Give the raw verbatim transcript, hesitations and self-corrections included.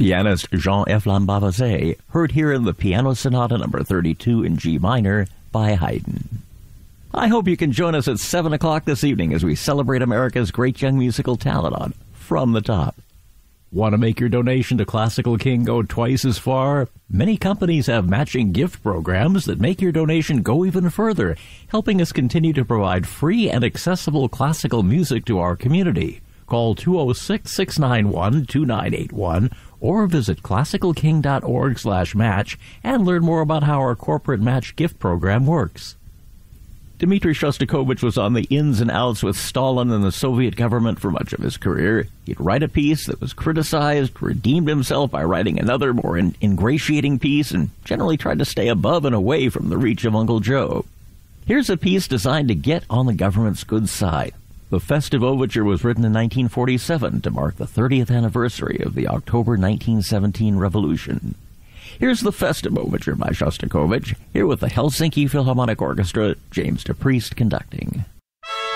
Pianist Jean-F. Lambavazé, heard here in the Piano Sonata number thirty-two in G minor by Haydn. I hope you can join us at seven o'clock this evening as we celebrate America's great young musical talent on From the Top. Want to make your donation to Classical King go twice as far? Many companies have matching gift programs that make your donation go even further, helping us continue to provide free and accessible classical music to our community. Call two oh six, six nine one, two nine eight one or visit classical king dot org slash match and learn more about how our corporate match gift program works. Dmitri Shostakovich was on the ins and outs with Stalin and the Soviet government for much of his career. He'd write a piece that was criticized, redeemed himself by writing another more in- ingratiating piece, and generally tried to stay above and away from the reach of Uncle Joe. Here's a piece designed to get on the government's good side. The Festive Overture was written in nineteen forty-seven to mark the thirtieth anniversary of the October nineteen seventeen revolution. Here's the Festive Overture by Shostakovich, here with the Helsinki Philharmonic Orchestra, James DePriest conducting.